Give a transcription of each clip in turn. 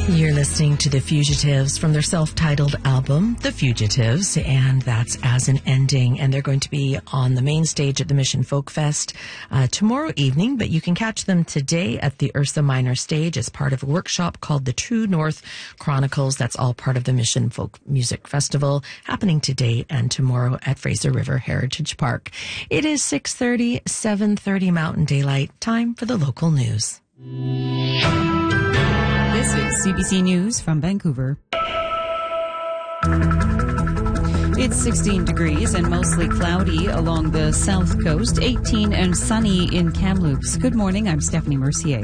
You're listening to The Fugitives from their self-titled album, The Fugitives, and that's as an ending. And they're going to be on the main stage at the Mission Folk Fest tomorrow evening, but you can catch them today at the Ursa Minor stage as part of a workshop called the True North Chronicles. That's all part of the Mission Folk Music Festival happening today and tomorrow at Fraser River Heritage Park. It is 6:30, 7:30 Mountain Daylight. Time for the local news. This is CBC News from Vancouver. It's 16 degrees and mostly cloudy along the south coast, 18 and sunny in Kamloops. Good morning, I'm Stephanie Mercier.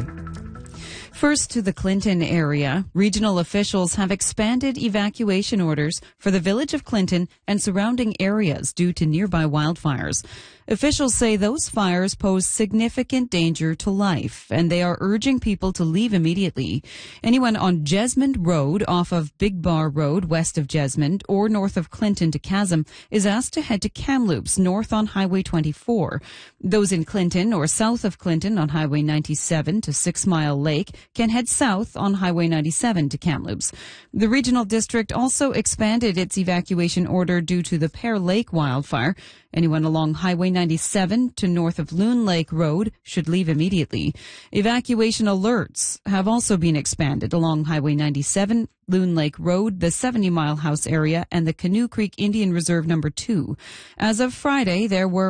First to the Clinton area, regional officials have expanded evacuation orders for the village of Clinton and surrounding areas due to nearby wildfires. Officials say those fires pose significant danger to life, and they are urging people to leave immediately. Anyone on Jesmond Road off of Big Bar Road west of Jesmond or north of Clinton to Chasm is asked to head to Kamloops north on Highway 24. Those in Clinton or south of Clinton on Highway 97 to 6 Mile Lake can head south on Highway 97 to Kamloops. The regional district also expanded its evacuation order due to the Pear Lake wildfire. Anyone along Highway 97 to north of Loon Lake Road should leave immediately. Evacuation alerts have also been expanded along Highway 97, Loon Lake Road, the 70 Mile House area, and the Canoe Creek Indian Reserve No. 2. As of Friday, there were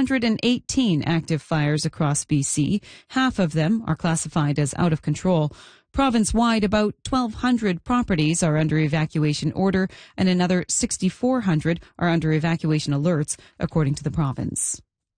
118 active fires across BC. Half of them are classified as out of control. Province-wide, about 1,200 properties are under evacuation order and another 6,400 are under evacuation alerts, according to the province.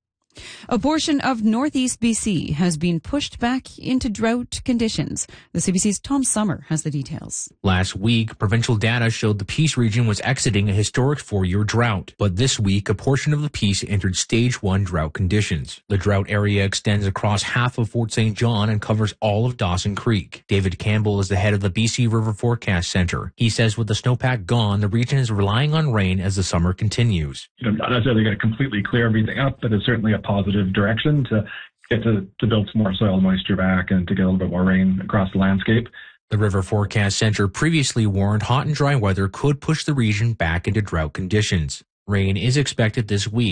A portion of northeast BC has been pushed back into drought conditions. The CBC's Tom Summer has the details. Last week, provincial data showed the Peace region was exiting a historic 4-year drought. But this week, a portion of the Peace entered Stage 1 drought conditions. The drought area extends across half of Fort St. John and covers all of Dawson Creek. David Campbell is the head of the BC River Forecast Centre. He says with the snowpack gone, the region is relying on rain as the summer continues. Not necessarily going to completely clear everything up, but it's certainly a positive direction to get to build some more soil moisture back and to get a little bit more rain across the landscape. The River Forecast Centre previously warned hot and dry weather could push the region back into drought conditions. Rain is expected this week.